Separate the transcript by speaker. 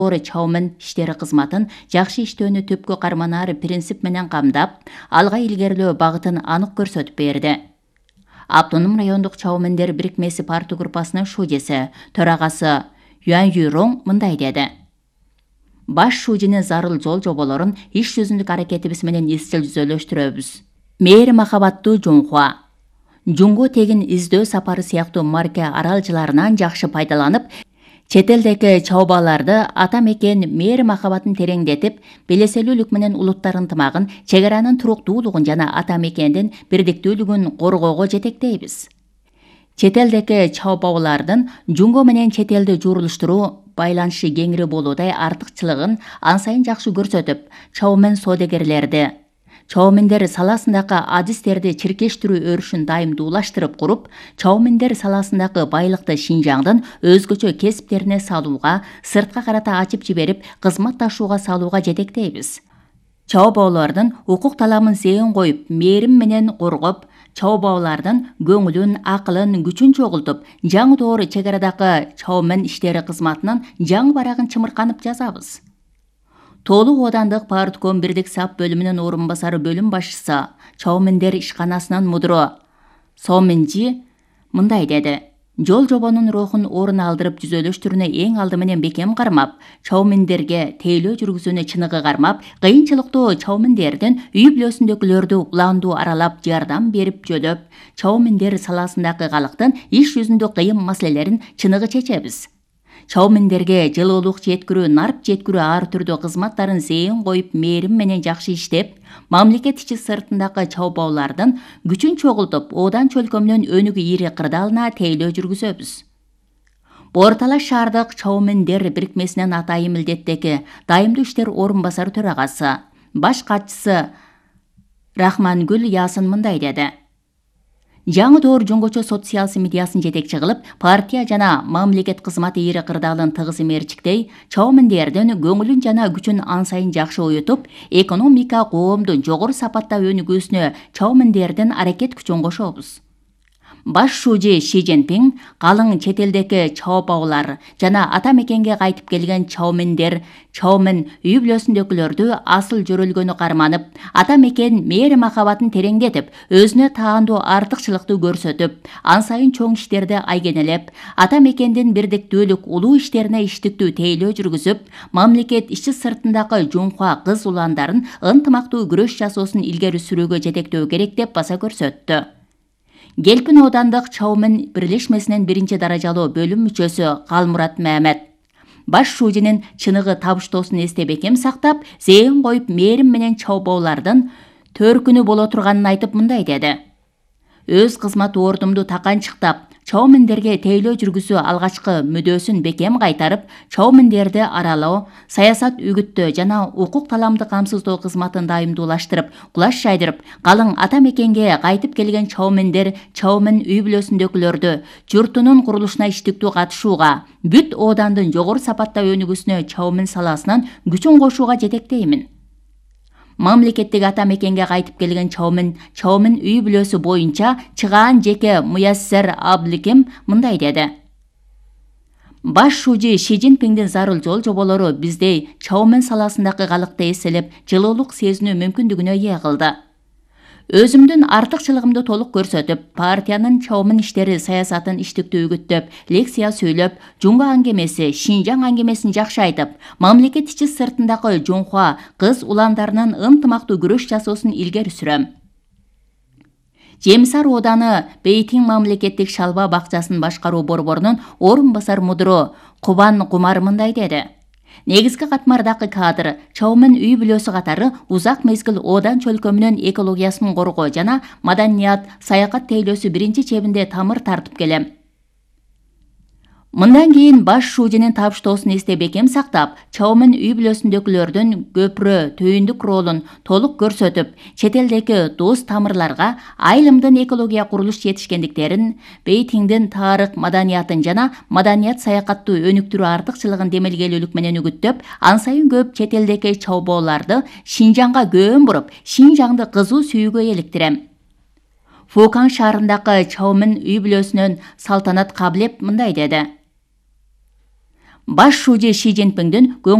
Speaker 1: Чаумин иштери кызматын жакшы иштөөнү түпкү карманаар принцип менен камдап, алга илгерилөө багытын анык көрсөтүп берди. Автоном райондук Чауминдер бирикмеси партия группасынын шужеси, төрагасы Юан Юронг мындай деди. Баш шужинин зарыл жол жоболорун иш жүзүндүк аракетибиз менен изчил жүзөлөштүрөбүз. Мээри махабаттуу Жунхуа. Жунго тегин издөө сапары сыяктуу марка аралжыларынан жакшы пайдаланып, чет элдеги чаубаларды ата мекен мээри махабатын тереңдетип, белеселүүлүк менен улуттар ынтымагын, чегаранын туруктуулугун жана ата мекендин бирдиктүүлүгүн коргоого жетектейбиз. Чет элдеги чаубалардын Жунго менен чет элди журулуштуруу байланышы кеңири болуудай артыкчылыгын ан сайын жакшы көрсөтүп, Чаумин соодагерлерди, Чауминдер саласындагы адистерди чиркештирүү өрүшүн дайымдуулаштырып куруп, Чауминдер саласындагы байлыкты Шинжаңдын өзгөчө кесиптерине салууга, сыртка карата ачып жиберип, кызматташууга салууга жетектейбиз. Чаубалардын укук таламын зээн коюп, мээрим менен коргоп, чаубалардын көңүлүн, акылын, күчүн чогултуп, жаңы доор чегарадагы Чаумин иштери кызматынын жаңы барагын чымырканып жазабыз. Толук оодандык партком бирдик сап бөлүмүнүн орун басары бөлүм башчысы, Чауминдер ишканасынын мудуру Соминжи мындай деди. Жол жобонун рухун орун алдырып жүзөлөштүрүүнү эң алды менен бекем кармап, Чауминдерге тейлөө жүргүзүүнү чыныгы кармап, кыйынчылыктуу Чауминдердин үй бүлөсүндөгүлөрдү улаандуу аралап, жардам берип жөлөп, Чауминдер саласындагы калктын иш жүзүндө кыйын маселелерин чыныгы чечебиз. Чауминдерге жылуулук жеткирүү, нарп жеткирүү ар түрдүү кызматтарын зээн коюп, мээрим менен жакшы иштеп, мамлекет ичи сыртындагы чаубалардын күчүн чогултуп, Одан чөлкөмүнүн өнүгүү ири кырдаалына тейлөө жүргүзөбүз. Орталаш шаардык Чауминдер бирикмесинин атайын милдеттеги дайымдуу иштер орун басары төрагасы, баш катчысы Рахмангүл Ясын мындай деди. Жаңы доор жөнгөчө социализм идеясын жетекчи кылып, партия жана мамлекет кызматы ири кырдаалын тыгыз мерчиктей, Чауминдердин көңүлүн жана күчүн ан сайын жакшы оютуп, экономика коомдун жогору сапатта өнүгүүсүнө Чауминдердин аракет күчүн кошобуз. Баш шужи Ши Цзиньпин калың чет элдеги чаубалар жана ата мекенге кайтып келген Чауминдер, Чаумин үй бүлөсүндөгүлөрдү асыл жөрөлгөнү карманып, ата мекен мээри махабатын тереңдетип, өзүнө таандуу артыкчылыкты көрсөтүп, ан сайын чоң иштерди айгенелеп, ата мекендин бирдиктүүлүк улуу иштерине иштиктүү тейлөө жүргүзүп, мамлекет ичи сыртындагы Жунхуа кыз уландарын ынтымактуу күрөш жасоосун илгери сүрүүгө жетектөө керек деп баса көрсөттү. Келпин оодандык Чаумин бирлешмесинин биринчи даражалуу бөлүм мүчөсү Калмурат Мамед баш шужинин чыныгы табыштоосун эсте бекем сактап, зээн коюп, мээрим менен чаубалардын төркүнү боло турганын айтып мындай деди. Өз кызмат ордумду таканчыктап, Чауминдерге тейлөө жүргүзүү алгачкы мүдөөсүн бекем кайтарып, Чауминдерди аралоо, саясат үгүттөө жана укук таламды камсыздоо кызматын дайымдуулаштырып, кулаш жайдырып, калың ата мекенге кайтып келген Чауминдер, Чаумин үй бүлөсүндөгүлөрдү журтунун курулушуна иштиктүү катышууга, бүт оодандын жогору сапатта өнүгүүсүнө Чаумин саласынан күчүн кошууга жетектеймин. Мамлекеттеги ата мекенге кайтып келген Чаумин үй бүлөсү боюнча чыгаан жеке Муяссер Абликим мындай деди. Баш шужи Ши Цзиньпиндин зарыл жол жоболору биздей Чаумин саласындагы калкты эселеп, жылуулук сезинүү мүмкүндүгүнө ээ кылды. Өзүмдүн артыкчылыгымды толук көрсөтүп, партиянын Чаумин иштери саясатын иштиктүү үгүттөп, лекция сүйлөп, Жунго аңгемеси, Шинжаң аңгемесин жакшы айтып, мамлекет ичи сыртындагы Жунхуа кыз уландарынын ынтымактуу күрөш жасоосун илгери сүрөм. Жемисар ооданы Бейтин мамлекеттик шалба бакчасын башкаруу борборунун орун басар мудуру Кубан Кумар мындай деди. Негизги катмардагы кадр Чаумин үй бүлөсү катары узак мезгил Одан чөлкөмүнүн экологиясын коргоо жана маданият, саякат тейлөөсү биринчи чебинде тамыр тартып келем. Мындан кийин баш шужинин табыштоосун эсте бекем сактап, Чаумин үй бүлөсүндөгүлөрдүн көпүрө түйүндүк ролун толук көрсөтүп, чет элдеги дос тамырларга айылымдын экология курулуш жетишкендиктерин, Бейтиңдин тарых маданиятын жана маданият саякаттуу өнүктүрүү артыкчылыгын демелгелүүлүк менен үгүттөп, ан сайын көп чет элдеги чаубаларды Шинжаңга көөн буруп, Шинжаңды кызуу сүйүүгө эликтирем. Фукан шаарындагы Чаумин үй бүлөсүнөн Салтанат Каблеп мындай деди. Баш шүүжө Ши Цзиньпиндин